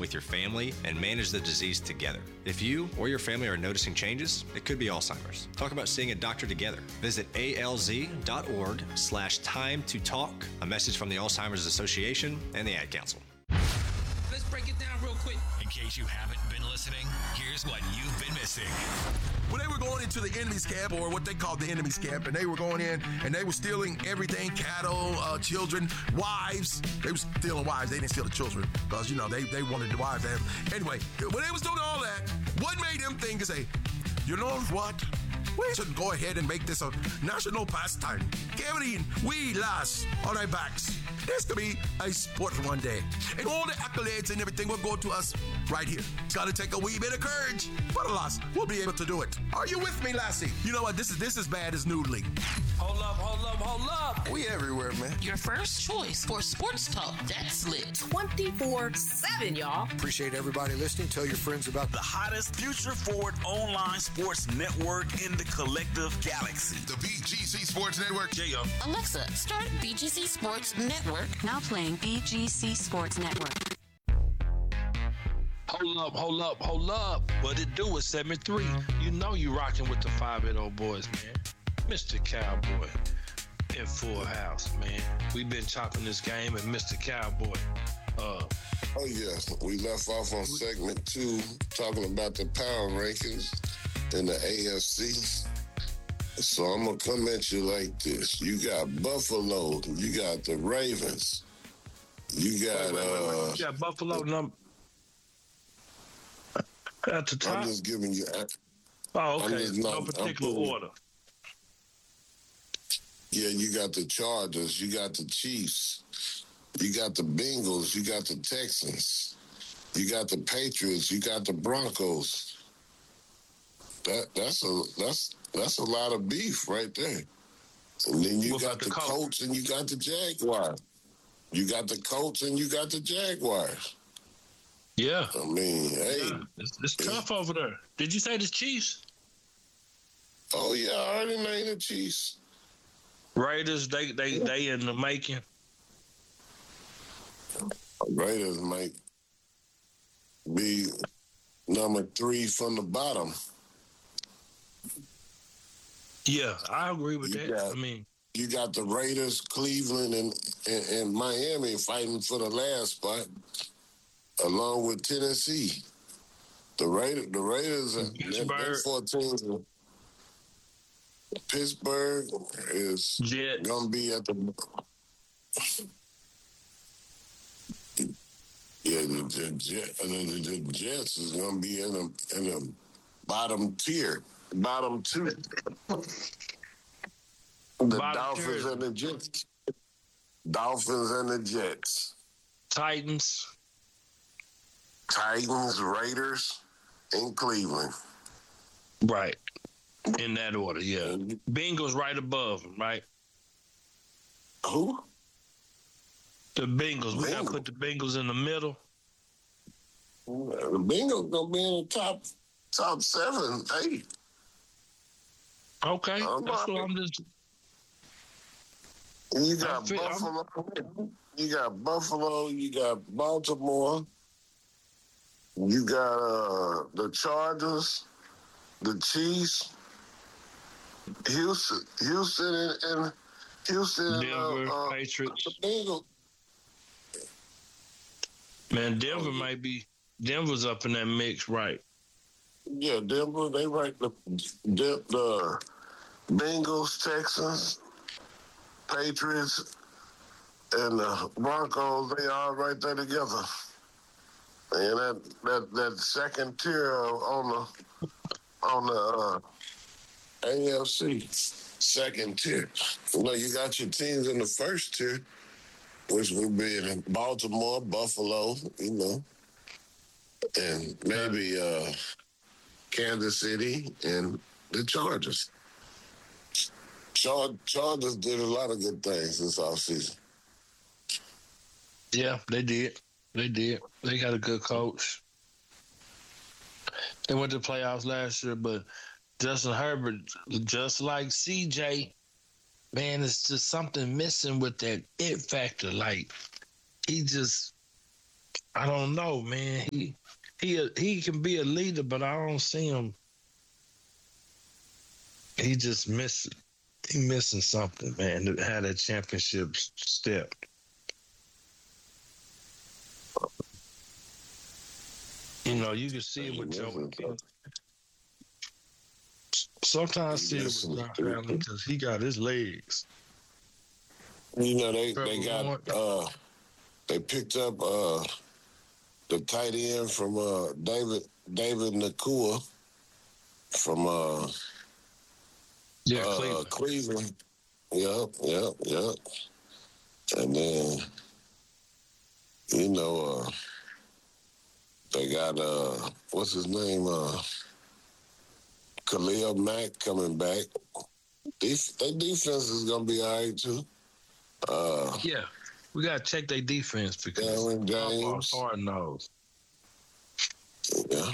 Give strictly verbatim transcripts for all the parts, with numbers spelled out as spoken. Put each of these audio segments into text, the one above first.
with your family and manage the disease together. If you or your family are noticing changes, it could be Alzheimer's. Talk about seeing a doctor together. Visit alz.org slash time to talk. A message from the Alzheimer's Association and the Ad Council. Let's break it down real quick. In case you haven't been listening, here's what you've been missing. When they were going into the enemy's camp, or what they called the enemy's camp, and they were going in and they were stealing everything, cattle, uh, children, wives. They were stealing wives. They didn't steal the children because, you know, they, they wanted the wives to have. Anyway, when they was doing all that, what made them think is, hey, you know what? We should go ahead and make this a national pastime. Carrying we lads on our backs. This could be a sport one day. And all the accolades and everything will go to us right here. It's got to take a wee bit of courage, but alas, we'll be able to do it. Are you with me, Lassie? You know what? This is this is bad as noodling. Hold up, hold up, hold up. We everywhere, man. Your first choice for sports talk that's lit. twenty-four seven, y'all. Appreciate everybody listening. Tell your friends about the hottest future forward online sports network in the collective galaxy. The B G C Sports Network. J O. Alexa, start B G C Sports Network. Now playing B G C Sports Network. Hold up, hold up, hold up. What it do is seven three. You know you rocking with the five eight oh boys, man. Mister Cowboy in Full House, man. We've been chopping this game, and Mister Cowboy. Uh, oh, yes. We left off on segment two, talking about the power rankings in the A F C. So I'm going to come at you like this. You got Buffalo. You got the Ravens. You got... wait, wait, wait, wait. uh, You got Buffalo number... At the top? I'm just giving you... Oh, okay. Just, no, no particular putting, order. Yeah, you got the Chargers. You got the Chiefs. You got the Bengals. You got the Texans. You got the Patriots. You got the Broncos. That that's a that's that's a lot of beef right there. And then you what got the, the Colts? Colts and you got the Jaguars. You got the Colts and you got the Jaguars. Yeah. I mean, hey. Yeah. It's, it's tough over there. Did you say the Chiefs? Oh, yeah, I already named the Chiefs. Raiders, they they, they in the making. Raiders might be number three from the bottom. Yeah, I agree with you that. Got, I mean, you got the Raiders, Cleveland, and, and, and Miami fighting for the last spot, along with Tennessee. The Raiders, the Raiders, are fourteen. Pittsburgh is Jets. gonna be at the yeah. The, the, the, the Jets is gonna be in the in the bottom tier, bottom two. The Bottom Dolphins tier. and the Jets. Dolphins and the Jets. Titans. Titans, Raiders, and Cleveland. Right. In that order, yeah. Bengals right above them, right? Who? The Bengals. We Bengals. got to put the Bengals in the middle. The Bengals gonna be in the top top seven, eight. Okay, I'm that's not- what I'm just. You got I feel- Buffalo. You got Buffalo. You got Baltimore. You got uh, the Chargers, the Chiefs, Houston, Houston, and, and Houston, and, Denver, uh, uh, Patriots. the Bengals. Man, Denver might be. Denver's up in that mix, right? Yeah, Denver. They right the the, the Bengals, Texans, Patriots, and the Broncos. They all right there together. And that that that second tier on the on the uh, A F C second tier. You know, you got your teams in the first tier, which would be in Baltimore, Buffalo, you know, and maybe uh, Kansas City and the Chargers. Char- Chargers did a lot of good things this offseason. Yeah, they did. They did. They got a good coach. They went to the playoffs last year, but Justin Herbert, just like C J, man, it's just something missing with that it factor. Like, he just, I don't know, man. He he he can be a leader, but I don't see him. He just missing. He missing something, man. To have that championship step. You know, you can see it with Joe. Sometimes see it with Josh Allen because he got his legs. You know, they, they got, uh, they picked up uh, the tight end from uh, David David Nakua from uh, yeah, uh, Cleveland. Cleveland. Yep, yep, yep. And then, you know, uh, they got, uh, what's his name? Uh, Khalil Mack coming back. Def- their defense is going to be all right, too. Uh, yeah, we got to check their defense because Aaron James. hard nose. Yeah.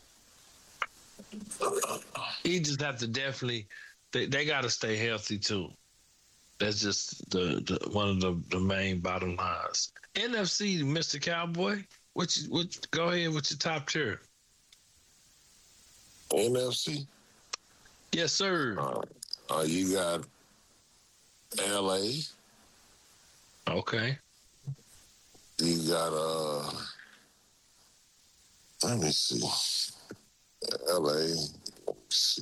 He just have to definitely, they, they got to stay healthy, too. That's just the, the one of the, the main bottom lines. N F C, Mister Cowboy, what you, what, go ahead with your top tier. N F C? Yes, sir. Uh, uh, you got L A. Okay. You got, uh, let me see. L A. Let me see.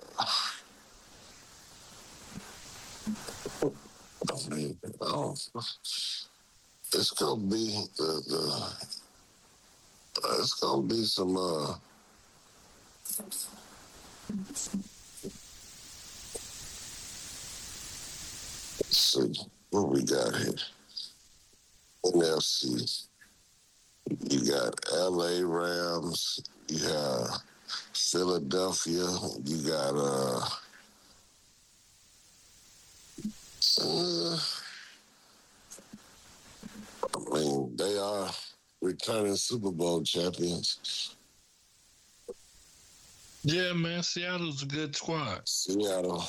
I mean, oh, it's gonna be the, the uh, it's gonna be some uh let's see what we got here. N F C. You got L A Rams, you have Philadelphia, you got uh Uh, I mean, they are returning Super Bowl champions. Yeah, man, Seattle's a good squad. Seattle.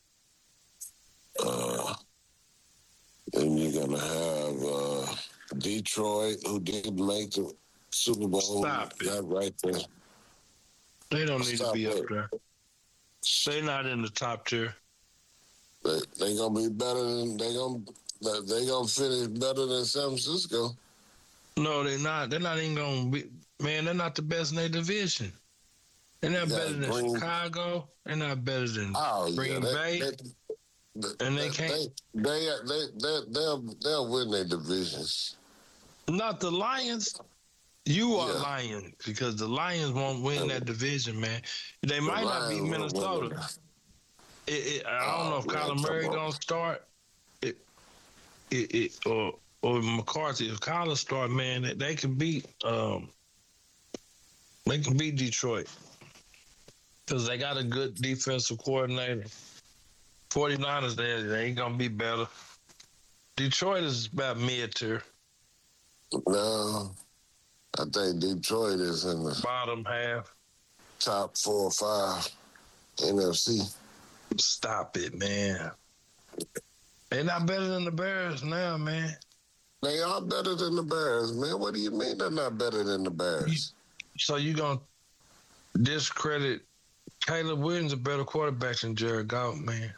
Uh, then you're going to have uh, Detroit, who didn't make the Super Bowl. Stop it. Got right there. They don't need Stop to be it. up there. They're not in the top tier. They they gonna be better than they gonna they gonna finish better than San Francisco. No, they're not. They're not even gonna be. Man, they're not the best in their division. They're not Yeah, better than Green- Chicago. They're not better than Oh Green yeah, Bay. they, they, and they they, can't. They they they they they'll they'll win their divisions. Not the Lions. You are Yeah. lying because the Lions won't win that division, man. They might not beat Lions won't win Minnesota. it. It, it, I don't Oh, know if man, Kyler Murray come on. gonna start. It, it, it or or McCarthy. If Kyler start, man, they, they can beat. Um, they can beat Detroit because they got a good defensive coordinator. 49ers, they, they ain't gonna be better. Detroit is about mid tier, No, I think Detroit is in the bottom half. top four or five N F C. Stop it, man. They're not better than the Bears now, man. They are better than the Bears, man. What do you mean they're not better than the Bears? So you gonna discredit Caleb Williams, a better quarterback than Jared Goff, man?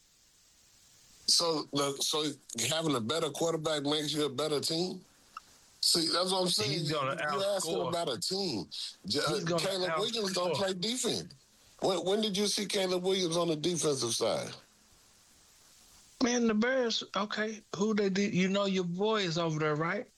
So, the, so having a better quarterback makes you a better team? See, that's what I'm saying. He's gonna You're asking outscore. about a team. J- He's gonna Caleb Williams don't outscore. play defense. When, when did you see Caleb Williams on the defensive side? Man, the Bears, okay. Who they did? You know your boy is over there, right?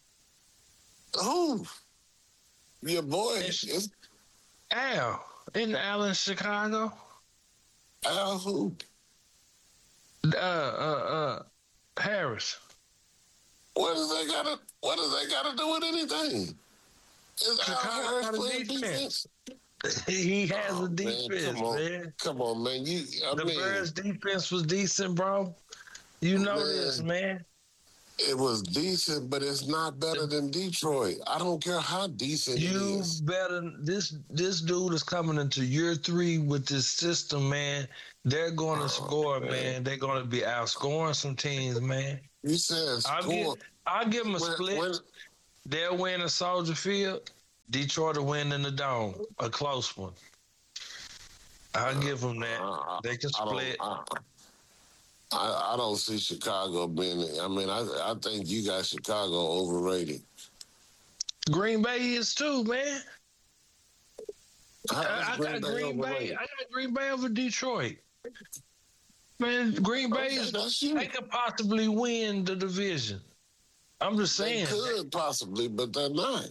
Who? Your boy It's- is Al. Isn't Al in Chicago? Al who? Uh, uh, uh, Harris. What does they gotta? What does they gotta do with anything? Is Al Chicago Harris got a playing defense. defense? He has Oh, a man, defense, come on. man. Come on, man. You, I The mean, Bears' defense was decent, bro. You know Man. this, man. it was decent, but it's not better than Detroit. I don't care how decent it You is. better this this dude is coming into year three with this system, man. They're going to Oh, score, man. man. They're going to be outscoring some teams, man. You said I'll score. give I'll give them a When, split. when, they'll win at Soldier Field. Detroit will win in the Dome, a close one. I'll uh, give them that. Uh, they can split. I don't, I, I, I don't see Chicago being. I mean, I I think you got Chicago overrated. Green Bay is too, man. I, I got Green Bay. I got Green Bay over Detroit. Man, Green Bay is okay, they could possibly win the division. I'm just saying. They could possibly, but they're not.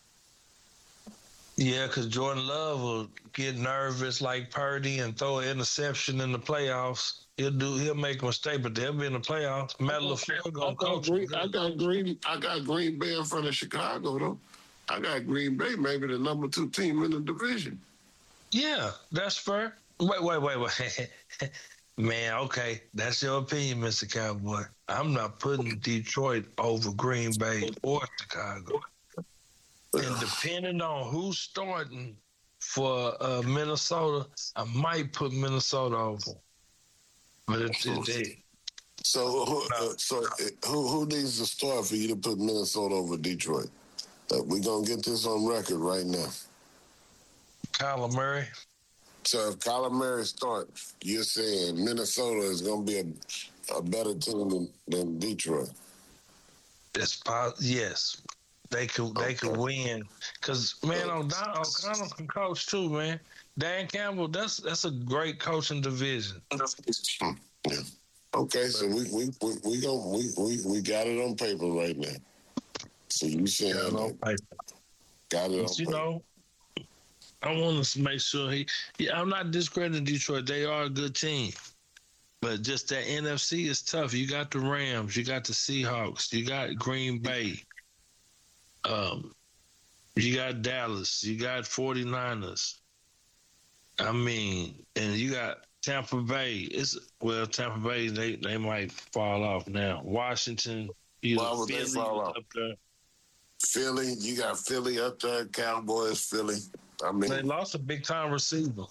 Yeah, because Jordan Love will get nervous like Purdy and throw an interception in the playoffs. He'll do. He'll make a mistake, but they'll be in the playoffs. Matt LaFleur gonna coach. Green, I got Green. I got Green Bay in front of Chicago though. I got Green Bay, maybe the number two team in the division. Yeah, that's fair. Wait, wait, wait, wait. Man, okay, that's your opinion, Mister Cowboy. I'm not putting Detroit over Green Bay or Chicago. And depending on who's starting for uh, Minnesota, I might put Minnesota over. But it's they. So, who, uh, so who who needs to start for you to put Minnesota over Detroit? Uh, we're gonna get this on record right now. Kyler Murray. So if Kyler Murray starts, you're saying Minnesota is going to be a, a better team than, than Detroit? It's yes, they could they okay. could win because man, O'Donnell, O'Connell can coach too, man. Dan Campbell, that's that's a great coaching division. Yeah. Okay, so we we we we, go, we we we got it on paper right now. So you saying got it on paper? Got it on but, you paper. know. I want to make sure he. Yeah, I'm not discrediting Detroit. They are a good team, but just that N F C is tough. You got the Rams, you got the Seahawks, you got Green Bay, um, you got Dallas, you got forty-niners. I mean, and you got Tampa Bay. It's well, Tampa Bay they they might fall off now. Washington, you Why would Philly they fall off? Up there. Philly, you got Philly up there. Cowboys, Philly. I mean, they lost a big time receiver.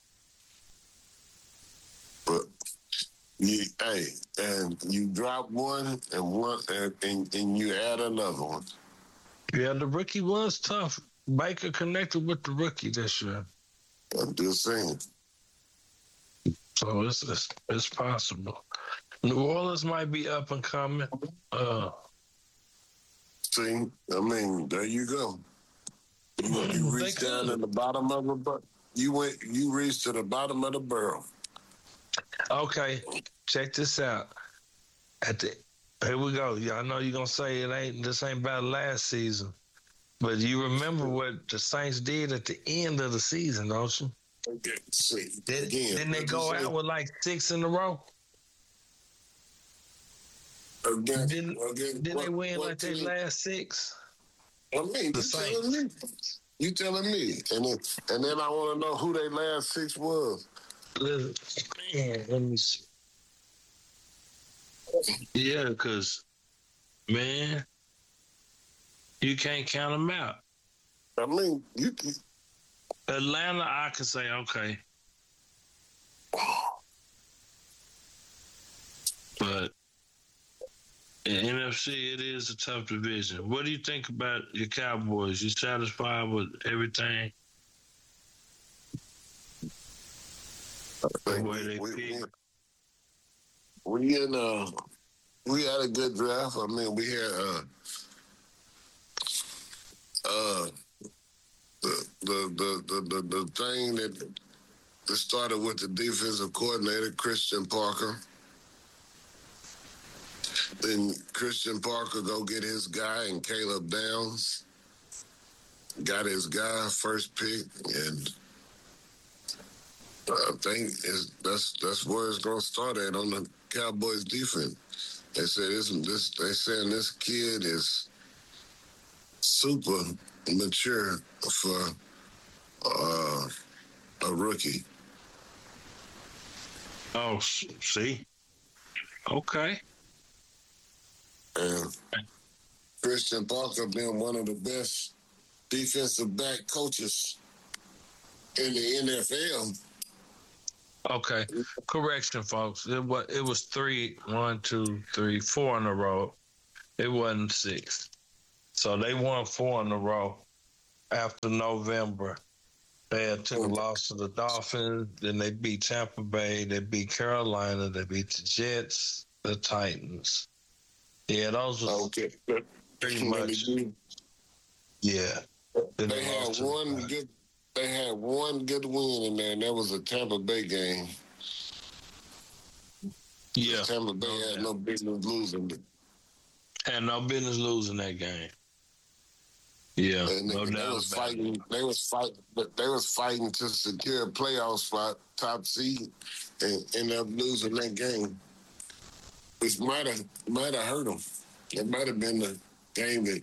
But you, hey, and you drop one and one, and, and, and you add another one. Yeah, the rookie was tough. Baker connected with the rookie this year. I'm just saying. So it's it's, it's possible. New Orleans might be up and coming. Uh, See, I mean, there you go. You, you reached down in the bottom of the barrel. You went. You reached to the bottom of the barrel. Okay, check this out. At the here we go. Yeah, I know you're gonna say it ain't this ain't about last season, but you remember what the Saints did at the end of the season, don't you? Okay. See, did, again, didn't they go out with like six in a row? Again, didn't again, didn't what, they win like their team? last six? I mean, the you telling me? You telling me? And then, and then I want to know who their last six was. Man, let me see. Yeah, because, man, you can't count them out. I mean, you can. Atlanta, I can say, okay. But in N F C, it is a tough division. What do you think about your Cowboys? You satisfied with everything? The way they we, we, we in uh we had a good draft. I mean, we had uh uh the the the the, the, the thing that, that started with the defensive coordinator, Christian Parker. Then Christian Parker go get his guy and Caleb Downs. Got his guy, first pick, and I think it's, that's that's where it's gonna start at on the Cowboys defense. They said this this they saying this kid is super mature for uh, a rookie. Oh, see, okay. And Christian Parker being one of the best defensive back coaches in the N F L. Okay, correction, folks. It was it was three, one, two, three, four in a row. It wasn't six. So they won four in a row after November. They had took a loss to the Dolphins. Then they beat Tampa Bay. They beat Carolina. They beat the Jets, the Titans. Yeah, those was okay. pretty much. Yeah. They, they had one the good. They had one good win in there, and that was a Tampa Bay game. Yeah. Tampa Bay no, had man. no business losing. Had no business losing that game. Yeah, and no they, doubt they was about fighting. it. They was fighting. But they was fighting to secure a playoff spot, top seed, and ended up losing that game. Which might have might have hurt them. It might have been the game that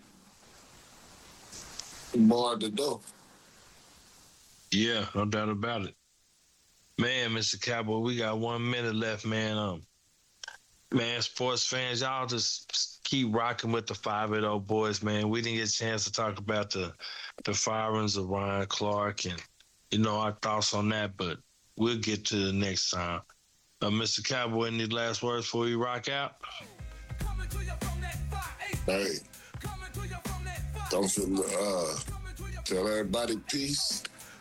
barred the door. Yeah, no doubt about it. Man, Mister Cowboy, we got one minute left, man. Um, man, sports fans, y'all just keep rocking with the five and oh boys, man. We didn't get a chance to talk about the the firings of Ryan Clark and, you know, our thoughts on that, but we'll get to the next time. Uh, Mister Cowboy, any last words before we rock out? Hey, don't forget, uh, tell everybody peace.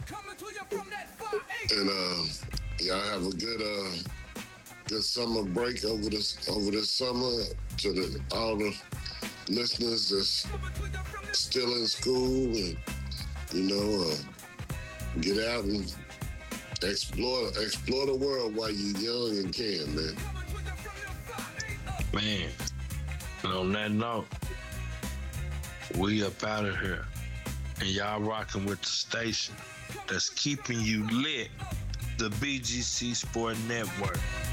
And uh, y'all have a good uh, good summer break over this over this summer. To the, all the listeners that's still in school, and you know, uh, get out and explore explore the world while you're young and can, man. Man, and on that note, we up out of here, and y'all rocking with the station that's keeping you lit, the B G C Sport Network.